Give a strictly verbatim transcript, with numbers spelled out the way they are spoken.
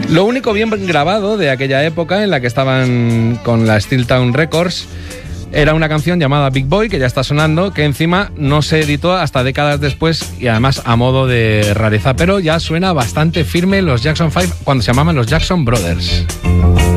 Lo único bien grabado de aquella época en la que estaban con la Steel Town Records era una canción llamada Big Boy, que ya está sonando, que encima no se editó hasta décadas después y además a modo de rareza, pero ya suena bastante firme los Jackson cinco cuando se llamaban los Jackson Brothers.